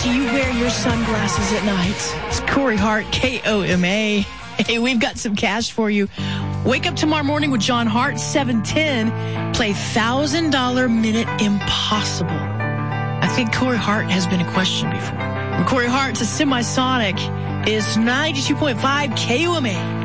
Do you wear your sunglasses at night? It's Corey Hart, KOMA. Hey, we've got some cash for you. Wake up tomorrow morning with John Hart, 7:10. Play $1,000 Minute Impossible. I think Corey Hart has been a question before. Corey Hart's a Semisonic is 92.5 KOMA.